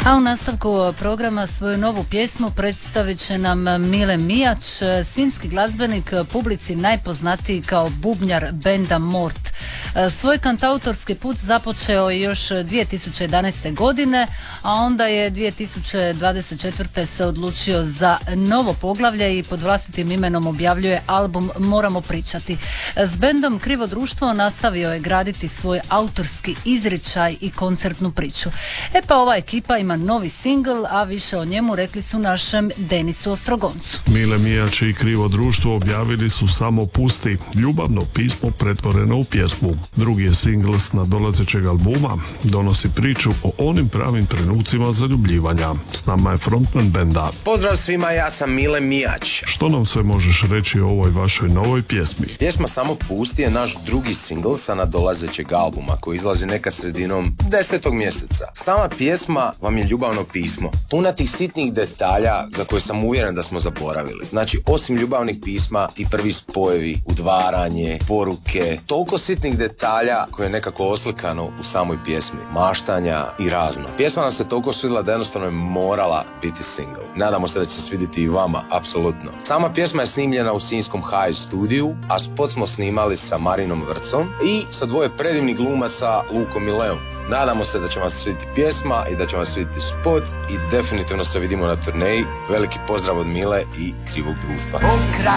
A u nastavku programa svoju novu pjesmu predstavit će nam Mile Mijač, sinjski glazbenik, publici najpoznatiji kao bubnjar benda Mort. Svoj kantautorski put započeo je još 2011. godine, a onda je 2024. se odlučio za novo poglavlje i pod vlastitim imenom objavljuje album Moramo pričati. S bendom Krivo društvo nastavio je graditi svoj autorski izričaj i koncertnu priču. E pa ova ekipa ima novi singl, a više o njemu rekli su našem Denisu Ostrogoncu. Mile Mijač i Krivo društvo objavili su Samo pusti, ljubavno pismo pretvoreno u pjesmu. Drugi je singl s nadolazećeg albuma, donosi priču o onim pravim trenucima zaljubljivanja. S nama je frontman benda. Pozdrav svima, ja sam Mile Mijač. Što nam sve možeš reći o ovoj vašoj novoj pjesmi? Pjesma Samo pusti je naš drugi singl sa nadolazećeg albuma koji izlazi nekad sredinom 10. mjeseca. Sama pjesma vam je ljubavno pismo, puna tih sitnih detalja za koje sam uvjeren da smo zaboravili. Znači, osim ljubavnih pisma, ti prvi spojevi, udvaranje, poruke, toliko sitnih detalja koje je nekako oslikano u samoj pjesmi, maštanja i razno. Pjesma nam se toliko svidjela da jednostavno je morala biti single. Nadamo se da će se svidjeti i vama, apsolutno. Sama pjesma je snimljena u sinjskom High studiju, a spot smo snimali sa Marinom Vrcom i sa dvoje predivnih glumaca, Lukom i Leom. Nadamo se da će vam se svidjeti pjesma i da će vam se svidjeti spot i definitivno se vidimo na turneji. Veliki pozdrav od Mile i Krivog društva.